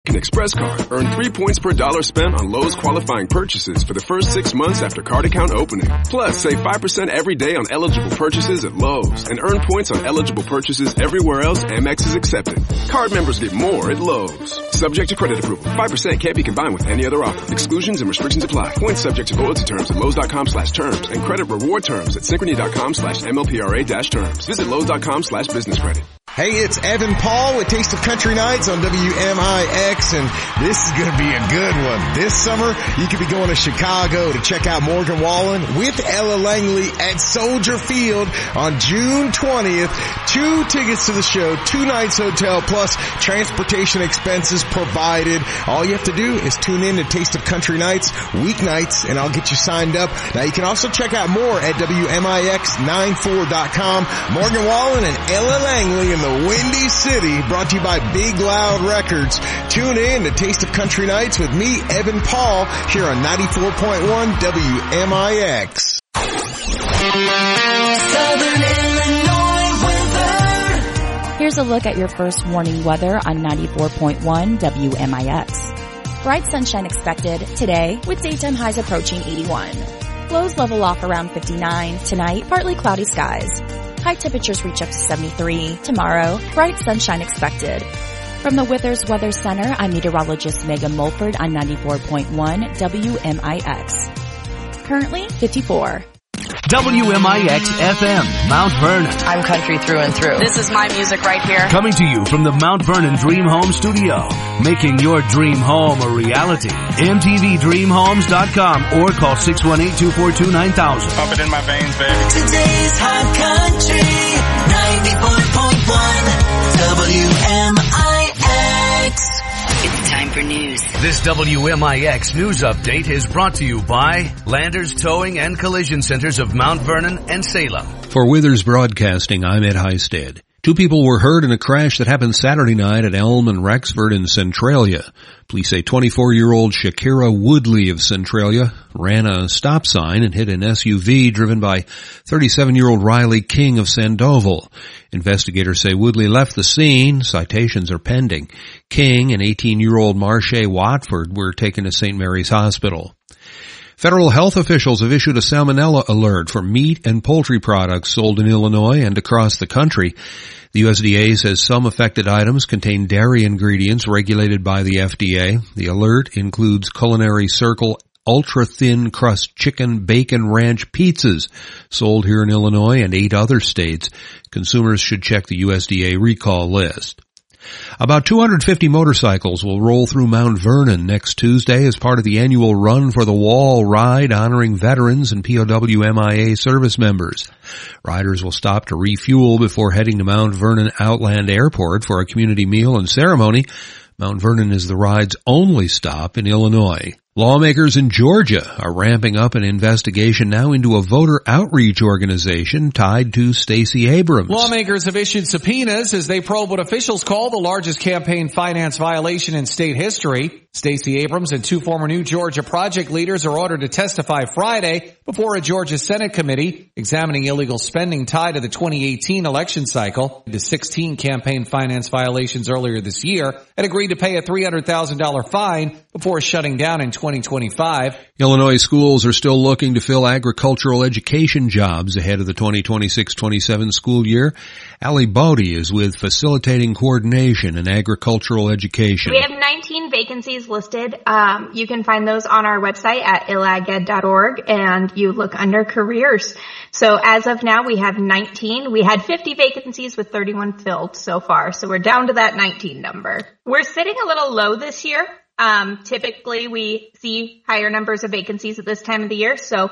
Express Card. Earn 3 points per dollar spent on Lowe's qualifying purchases for the first 6 months after card account opening. Plus, save 5% every day on eligible purchases at Lowe's and earn points on eligible purchases everywhere else Amex is accepted. Card members get more at Lowe's. Subject to credit approval. 5% can't be combined with any other offer. Exclusions and restrictions apply. Points subject to loyalty terms at Lowe's.com/terms and credit reward terms at Synchrony.com/MLPRA-terms. Visit Lowe's.com/business credit. Hey, it's Evan Paul with Taste of Country Nights on WMIX, and this is going to be a good one. This summer, you could be going to Chicago to check out Morgan Wallen with Ella Langley at Soldier Field on June 20th. 2 tickets to the show, 2 nights hotel, plus transportation expenses provided. All you have to do is tune in to Taste of Country Nights weeknights, and I'll get you signed up. Now, you can also check out more at WMIX94.com. Morgan Wallen and Ella Langley in the Windy City, brought to you by Big Loud Records. Tune in to Taste of Country Nights with me, Evan Paul, here on 94.1 WMIX. Southern Illinois weather. Here's a look at your first warning weather on 94.1 WMIX. Bright sunshine expected today with daytime highs approaching 81. Lows level off around 59. Tonight, partly cloudy skies. High temperatures reach up to 73. Tomorrow, bright sunshine expected. From the Withers Weather Center, I'm meteorologist Megan Mulford on 94.1 WMIX. Currently 54. WMIX FM, Mount Vernon. I'm country through and through. This is my music right here. Coming to you from the Mount Vernon Dream Home Studio. Making your dream home a reality. MTVDreamHomes.com or call 618-242-9000. Pump it in my veins, baby. Today's Hot Country 94.1 WMIX. It's time for news. This WMIX news update is brought to you by Landers Towing and Collision Centers of Mount Vernon and Salem. For Withers Broadcasting, I'm Ed Heisted. 2 people were hurt in a crash that happened Saturday night at Elm and Rexford in Centralia. Police say 24-year-old Shakira Woodley of Centralia ran a stop sign and hit an SUV driven by 37-year-old Riley King of Sandoval. Investigators say Woodley left the scene. Citations are pending. King and 18-year-old Marche Watford were taken to St. Mary's Hospital. Federal health officials have issued a salmonella alert for meat and poultry products sold in Illinois and across the country. The USDA says some affected items contain dairy ingredients regulated by the FDA. The alert includes Culinary Circle ultra-thin crust chicken bacon ranch pizzas sold here in Illinois and 8 other states. Consumers should check the USDA recall list. About 250 motorcycles will roll through Mount Vernon next Tuesday as part of the annual Run for the Wall ride honoring veterans and POW MIA service members. Riders will stop to refuel before heading to Mount Vernon Outland Airport for a community meal and ceremony. Mount Vernon is the ride's only stop in Illinois. Lawmakers in Georgia are ramping up an investigation now into a voter outreach organization tied to Stacey Abrams. Lawmakers have issued subpoenas as they probe what officials call the largest campaign finance violation in state history. Stacey Abrams and 2 former New Georgia Project leaders are ordered to testify Friday before a Georgia Senate committee examining illegal spending tied to the 2018 election cycle. The 16 campaign finance violations earlier this year had agreed to pay a $300,000 fine before shutting down in 2025. Illinois schools are still looking to fill agricultural education jobs ahead of the 2026-27 school year. Allie Bodie is with Facilitating Coordination and Agricultural Education. We have 19 vacancies listed. You can find those on our website at illaged.org, and you look under careers. So as of now, we have 19. We had 50 vacancies with 31 filled so far. So we're down to that 19 number. We're sitting a little low this year. Typically we see higher numbers of vacancies at this time of the year. So,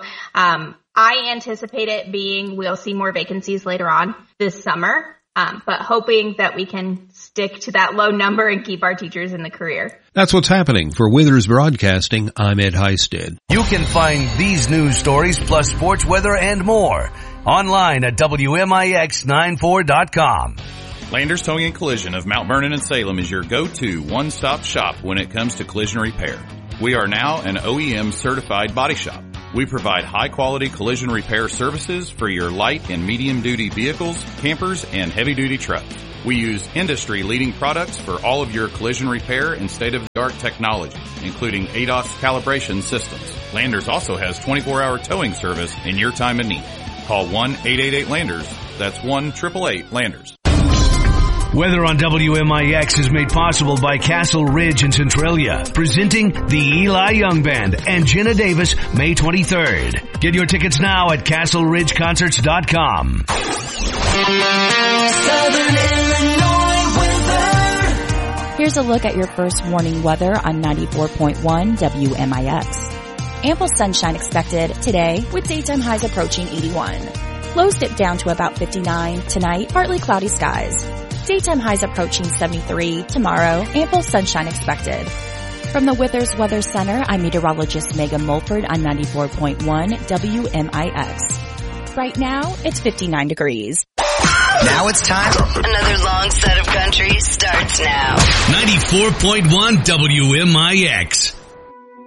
I anticipate it being, we'll see more vacancies later on this summer. But hoping that we can stick to that low number and keep our teachers in the career. That's what's happening. For Withers Broadcasting, I'm Ed Heisted. You can find these news stories plus sports, weather, and more online at WMIX94.com. Landers Towing and Collision of Mount Vernon and Salem is your go-to one-stop shop when it comes to collision repair. We are now an OEM certified body shop. We provide high-quality collision repair services for your light and medium-duty vehicles, campers, and heavy-duty trucks. We use industry-leading products for all of your collision repair and state-of-the-art technology, including ADAS calibration systems. Landers also has 24-hour towing service in your time of need. Call 1-888-LANDERS. That's 1-888-LANDERS. Weather on WMIX is made possible by Castle Ridge in Centralia, presenting the Eli Young Band and Jenna Davis May 23rd. Get your tickets now at castleridgeconcerts.com. Southern Illinois weather. Here's a look at your first warning weather on 94.1 WMIX. Ample sunshine expected today with daytime highs approaching 81. Lows dip down to about 59 tonight, partly cloudy skies. Daytime highs approaching 73 tomorrow, ample sunshine expected. From the Withers Weather Center, I'm meteorologist Megan Mulford on 94.1 WMIX. Right now, it's 59 degrees. Now it's time. Another long set of country starts now. 94.1 WMIX.